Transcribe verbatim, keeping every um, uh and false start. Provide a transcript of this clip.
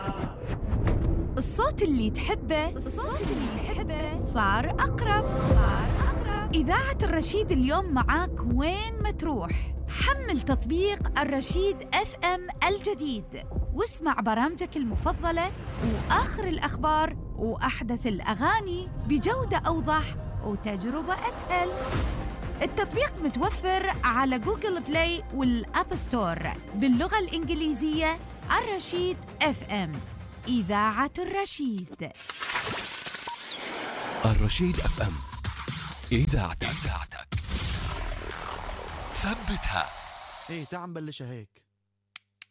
الصوت اللي تحبه الصوت اللي تحبه صار أقرب صار أقرب إذاعة الرشيد اليوم معاك وين ما تروح. حمل تطبيق الرشيد اف ام الجديد واسمع برامجك المفضلة وآخر الأخبار وأحدث الأغاني بجودة أوضح وتجربة أسهل. التطبيق متوفر على جوجل بلاي والأب ستور باللغة الإنجليزية. الرشيد اف ام، إذاعة الرشيد. الرشيد اف ام، إذاعتك. ثبتها. ايه تعال نبلشها هيك.